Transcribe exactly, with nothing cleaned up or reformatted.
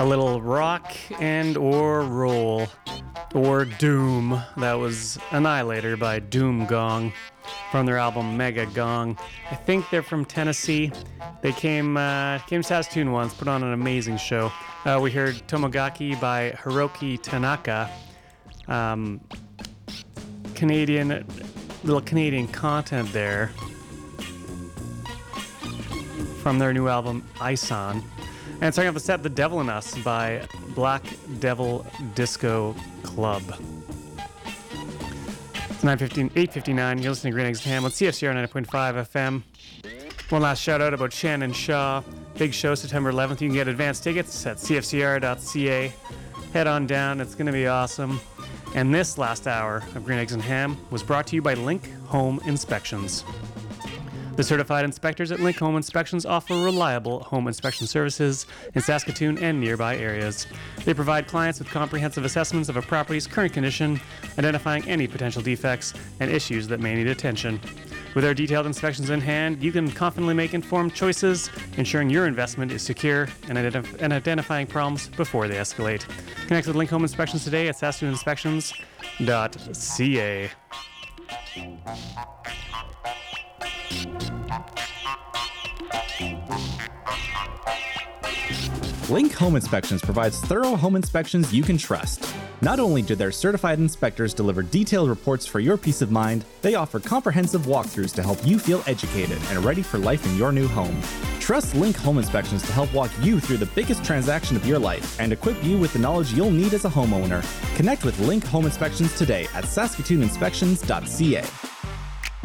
A little rock and or roll or doom. That was Annihilator by Doom Gong from their album Mega Gong. I think they're from Tennessee. They came uh, came to Saskatoon once, put on an amazing show. Uh, we heard Tomogaki by Hiroki Tanaka. Um, Canadian, little Canadian content there from their new album Ison. And starting off the set, The Devil in Us by Black Devil Disco Club. It's nine fifteen, eight fifty-nine. You're listening to Green Eggs and Ham on C F C R ninety point five F M. One last shout out about Shannon Shaw. Big show September eleventh. You can get advance tickets at c f c r dot c a. Head on down. It's going to be awesome. And this last hour of Green Eggs and Ham was brought to you by Link Home Inspections. The certified inspectors at Link Home Inspections offer reliable home inspection services in Saskatoon and nearby areas. They provide clients with comprehensive assessments of a property's current condition, identifying any potential defects and issues that may need attention. With their detailed inspections in hand, you can confidently make informed choices, ensuring your investment is secure and, identif- and identifying problems before they escalate. Connect with Link Home Inspections today at saskatoon inspections dot c a. Link Home Inspections provides thorough home inspections you can trust. Not only do their certified inspectors deliver detailed reports for your peace of mind, they offer comprehensive walkthroughs to help you feel educated and ready for life in your new home. Trust Link Home Inspections to help walk you through the biggest transaction of your life and equip you with the knowledge you'll need as a homeowner. Connect with Link Home Inspections today at saskatoon inspections dot c a.